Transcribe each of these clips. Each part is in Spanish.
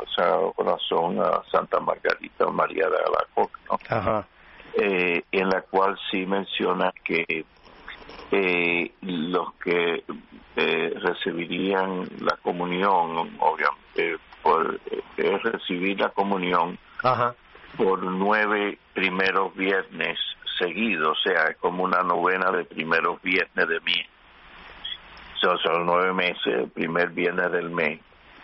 Sagrado Corazón a Santa Margarita María de Alacoque, ¿no? Ajá. En la cual sí menciona que los que recibirían la comunión, obviamente, es recibir la comunión. Ajá. Por 9 primeros viernes seguidos, o sea, es como una novena de primeros viernes de mes. Son 9 meses, el primer viernes del mes.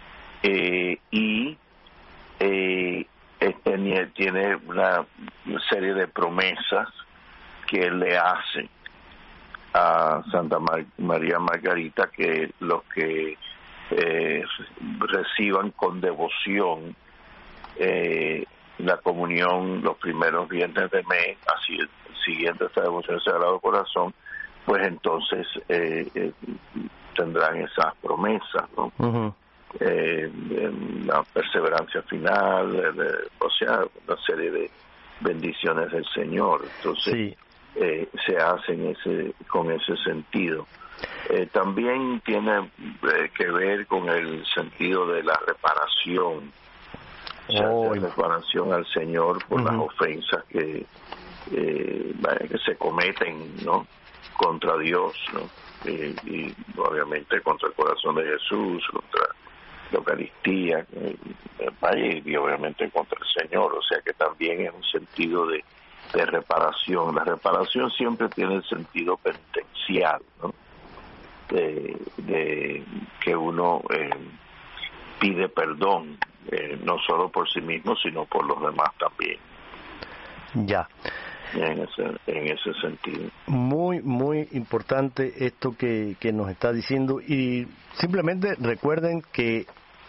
Tiene una serie de promesas que le hace a Santa María Margarita, que los que reciban con devoción la comunión los primeros viernes de mes, así siguiendo esta devoción al Sagrado Corazón, pues entonces tendrán esas promesas, ¿no? Uh-huh. La perseverancia final, o sea, una serie de bendiciones del Señor. Entonces sí. Se hacen con ese sentido. También tiene que ver con el sentido de la reparación, o sea, reparación al Señor por las ofensas que se cometen, ¿no?, contra Dios, ¿no? Y obviamente contra el corazón de Jesús, contra la Eucaristía, y obviamente contra el Señor. O sea que también es un sentido de reparación. La reparación siempre tiene el sentido penitencial, ¿no?, de que uno pide perdón, no solo por sí mismo, sino por los demás también. Ya. En ese sentido. Muy, muy importante esto que nos está diciendo, y simplemente recuerden que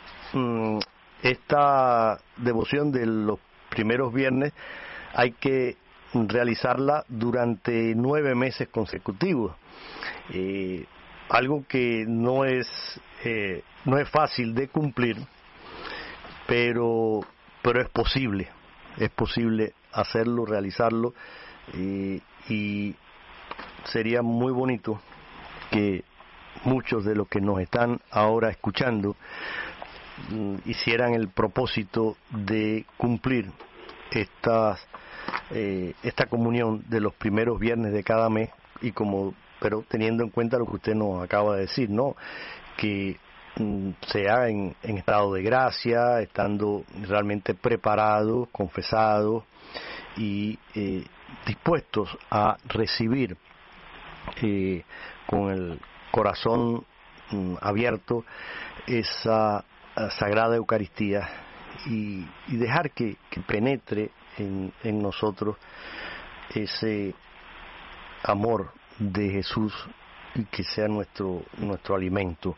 esta devoción de los primeros viernes hay que realizarla durante 9 meses consecutivos, algo que no es fácil de cumplir, pero es posible hacerlo, realizarlo, y sería muy bonito que muchos de los que nos están ahora escuchando hicieran el propósito de cumplir esta comunión de los primeros viernes de cada mes, pero teniendo en cuenta lo que usted nos acaba de decir, ¿no?, que se haga en estado de gracia, estando realmente preparados, confesados y dispuestos a recibir con el corazón abierto esa sagrada Eucaristía, y dejar que penetre en nosotros ese amor de Jesús y que sea nuestro alimento.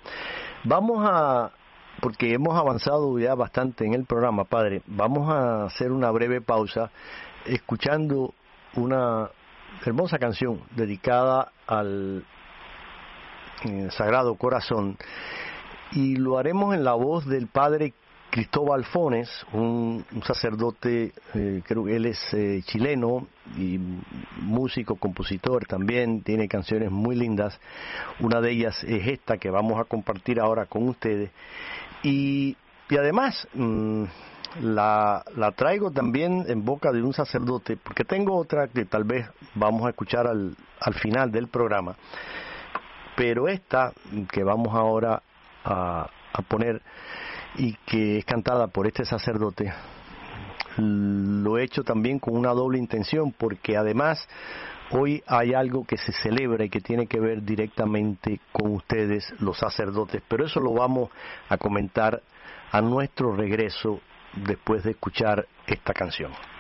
Porque hemos avanzado ya bastante en el programa, Padre, vamos a hacer una breve pausa escuchando una hermosa canción dedicada al Sagrado Corazón, y lo haremos en la voz del Padre Cristóbal Fones, un sacerdote, creo que él es chileno y músico, compositor también, tiene canciones muy lindas. Una de ellas es esta que vamos a compartir ahora con ustedes, y además la traigo también en boca de un sacerdote, porque tengo otra que tal vez vamos a escuchar al final del programa, pero esta que vamos ahora a poner y que es cantada por este sacerdote, lo he hecho también con una doble intención, porque además hoy hay algo que se celebra y que tiene que ver directamente con ustedes, los sacerdotes, pero eso lo vamos a comentar a nuestro regreso después de escuchar esta canción.